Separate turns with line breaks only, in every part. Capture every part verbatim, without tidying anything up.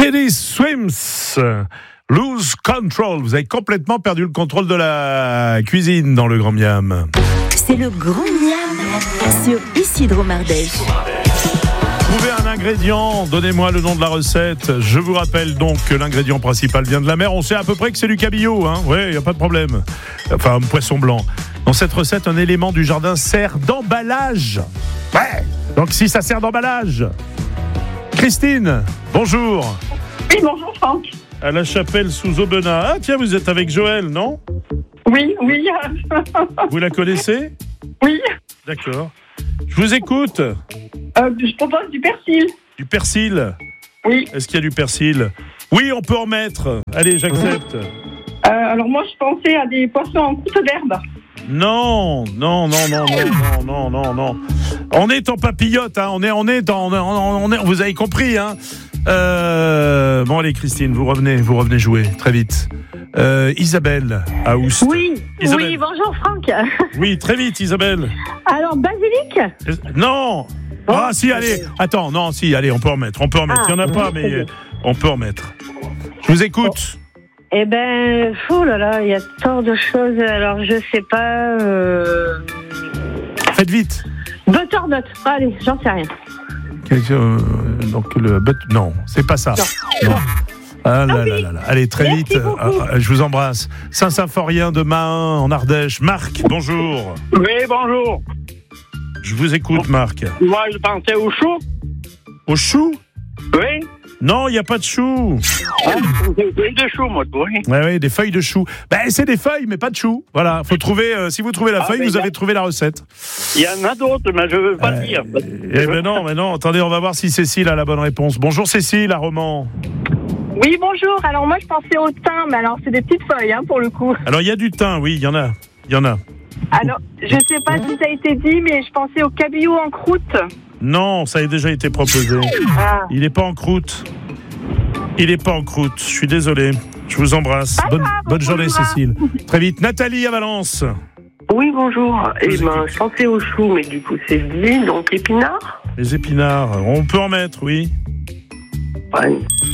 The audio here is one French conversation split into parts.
Teddy Swims, Lose Control. Vous avez complètement perdu le contrôle de la cuisine dans le Grand Miam.
C'est le Grand Miam sur Isidro Mardèche.
Trouvez un ingrédient, donnez-moi le nom de la recette. Je vous rappelle donc que l'ingrédient principal vient de la mer. On sait à peu près que c'est du cabillaud, hein. Oui, il n'y a pas de problème. Enfin, un poisson blanc. Dans cette recette, un élément du jardin sert d'emballage. Ouais. Donc si ça sert d'emballage. Christine, bonjour.
Oui, bonjour Franck.
À la Chapelle sous Aubenas. Ah tiens, vous êtes avec Joël, non ?
Oui, oui.
Vous la connaissez ?
Oui.
D'accord. Je vous écoute.
Euh, je propose du persil.
Du persil ?
Oui.
Est-ce qu'il y a du persil ? Oui, on peut en mettre. Allez, j'accepte.
Euh, alors moi, je pensais à des poissons en croûte d'herbe.
Non, non, non, non, non, non, non, non. On est en papillote, hein. On est, on est en, on, on est, vous avez compris, hein. Euh, bon, allez, Christine, vous revenez, vous revenez jouer très vite. Euh, Isabelle, à Oust.
Oui,
Isabelle.
oui, bonjour Franck.
Oui, très vite, Isabelle.
Alors, basilic ?
Non. Ah, si, allez. Attends, non, si, allez, on peut en mettre, on peut en mettre. Il y en a pas, mais on peut en mettre. Je vous écoute.
Eh ben, oh là là, il y a tant de choses. Alors, je sais pas. Euh...
Faites vite.
Butternut. Allez, j'en sais rien.
Euh, donc le but, non, c'est pas ça. Non. Ah là là là là. Allez, très
Merci
vite. Ah, je vous embrasse. Saint-Symphorien de Mahun en Ardèche. Marc, bonjour.
Oui, bonjour.
Je vous écoute, Marc.
Moi, je pensais au chou.
Au chou ?
Oui.
Non, il n'y a pas de chou.
Ah, des feuilles de chou, moi, oui.
Ouais, ouais, des feuilles de chou. Ben, c'est des feuilles, mais pas de chou. Voilà, faut trouver. Euh, si vous trouvez la
Ah,
feuille, vous avez a... trouvé la recette.
Il y en a d'autres, mais je ne veux pas
euh,
le dire.
Eh ben non, mais non. Attendez, on va voir si Cécile a la bonne réponse. Bonjour Cécile, à Romans.
Oui, bonjour. Alors moi, je pensais au thym, mais alors c'est des petites feuilles, hein, pour le coup.
Alors, il y a du thym, oui, il y en a. Il y en a.
Alors, je ne sais pas si ça a été dit, mais je pensais au cabillaud en croûte.
Non, ça a déjà été proposé.
Ah.
Il n'est pas en croûte. Il n'est pas en croûte. Je suis désolé. Je vous embrasse.
Ah,
bonne
ah,
bonne journée,
bonjour.
Cécile. Très vite. Nathalie à Valence.
Oui, bonjour. Eh
vous
ben,
écoute.
je pensais au chou, mais du coup, c'est dit. Donc, épinards.
Les épinards. On peut en mettre, oui.
Ouais.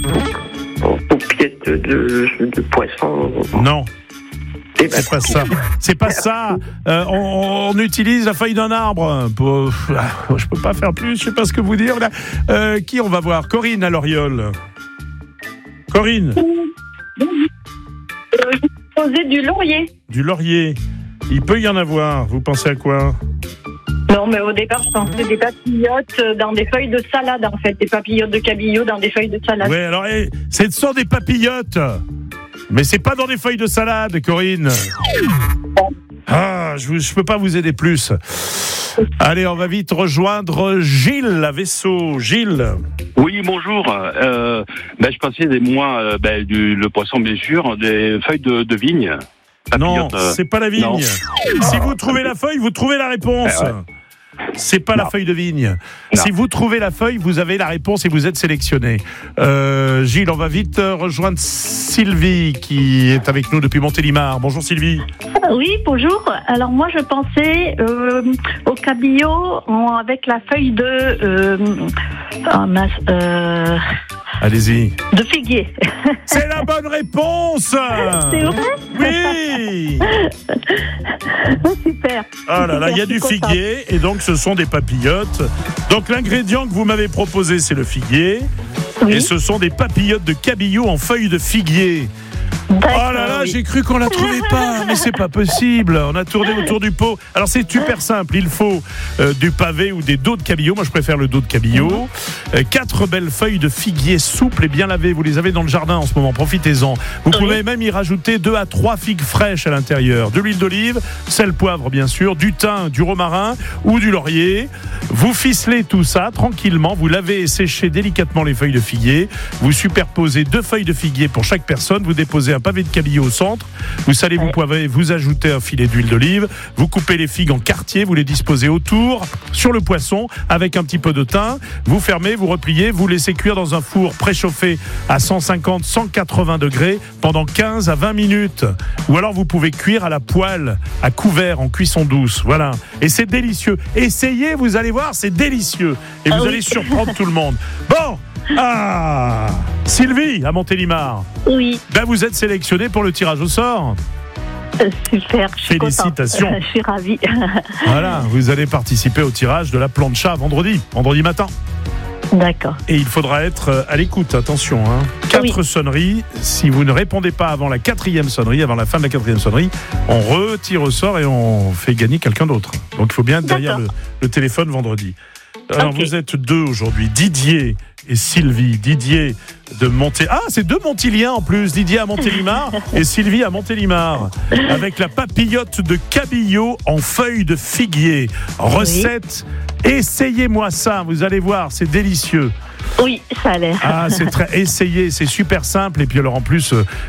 Bon, paupiètes de, de poisson.
Non.
Eh ben,
C'est pas ça. C'est pas ça. Euh, on, on utilise la feuille d'un arbre. Pour... Je peux pas faire plus. Je sais pas ce que vous dire là. Euh, qui on va voir ? Corinne à Loriol. Corinne.
Euh, je posais du laurier.
Du laurier. Il peut y en avoir. Vous pensez à quoi ?
Non, mais au départ, je pensais des papillotes dans des feuilles de salade, en fait. Des papillotes de cabillaud dans des feuilles de salade.
Ouais, alors, eh, c'est ce sont des papillotes. Mais c'est pas dans des feuilles de salade, Corinne. Ah, je ne peux pas vous aider plus. Allez, on va vite rejoindre Gilles à Vaisseau. Gilles.
Oui, bonjour. Euh, ben, je pensais des mois, euh, ben, du, le poisson, bien sûr, des feuilles de, de vigne.
Non,
Papillote, euh,
c'est pas la vigne.
non.
Si vous trouvez la feuille, vous trouvez la réponse.
Eh ouais.
C'est pas
Non.
la feuille de vigne.
Non.
Si vous trouvez la feuille, vous avez la réponse et vous êtes sélectionné. Euh, Gilles, on va vite euh, rejoindre Sylvie qui est avec nous depuis Montélimar. Bonjour Sylvie.
Oui, bonjour. Alors, moi, je pensais euh, au cabillaud en- avec la feuille de. Euh, oh, mince, euh,
Allez-y.
de figuier.
C'est la bonne réponse.
C'est vrai ?
Oui.
Oh, super.
Ah là là, il y a
Je
du
suis contente.
figuier et donc ce sont des papillotes. Donc l'ingrédient que vous m'avez proposé, c'est le figuier.
Oui.
Et ce sont des papillotes de cabillaud en feuilles de figuier. Oh
D'accord,
là là,
oui.
j'ai cru qu'on la trouvait pas, mais c'est pas possible. On a tourné autour du pot. Alors c'est super simple, il faut euh, du pavé ou des dos de cabillaud. Moi je préfère le dos de cabillaud. Euh, quatre belles feuilles de figuier souples et bien lavées. Vous les avez dans le jardin en ce moment, profitez-en. Vous pouvez même y rajouter deux à trois figues fraîches à l'intérieur. De l'huile d'olive, sel, poivre bien sûr, du thym, du romarin ou du laurier. Vous ficelez tout ça tranquillement. Vous lavez et séchez délicatement les feuilles de figuier. Vous superposez deux feuilles de figuier pour chaque personne. Vous déposez un pavé de cabillaud au centre, vous salez, vous poivrez, vous ajoutez un filet d'huile d'olive, vous coupez les figues en quartiers, vous les disposez autour, sur le poisson, avec un petit peu de thym, vous fermez, vous repliez, vous laissez cuire dans un four préchauffé à cent cinquante à cent quatre-vingts degrés pendant quinze à vingt minutes. Ou alors vous pouvez cuire à la poêle, à couvert, en cuisson douce. Voilà. Et c'est délicieux. Essayez, vous allez voir, c'est délicieux. Et vous
Ah oui.
allez surprendre tout le monde. Bon. Ah Sylvie, à Montélimar.
Oui,
Ben, vous êtes sélectionnée pour le tirage au sort.
euh, super. Je suis
Félicitations.
contente. Je suis ravie.
Voilà, vous allez participer au tirage de la plancha vendredi, vendredi matin.
D'accord.
Et il faudra être euh, à l'écoute, attention. Hein. Quatre
Oui.
sonneries. Si vous ne répondez pas avant la quatrième sonnerie, avant la fin de la quatrième sonnerie, on retire au sort et on fait gagner quelqu'un d'autre. Donc il faut bien être derrière le, le téléphone vendredi. Alors
Ok.
vous êtes deux aujourd'hui, Didier et Sylvie. Didier de Monté... Ah, c'est deux Montiliens en plus. Didier à Montélimar et Sylvie à Montélimar. Avec la papillote de cabillaud en feuilles de figuier. Recette, essayez-moi ça, vous allez voir, c'est délicieux.
Oui, ça a l'air.
Ah, c'est très... Essayez, c'est super simple. Et puis alors en plus... euh,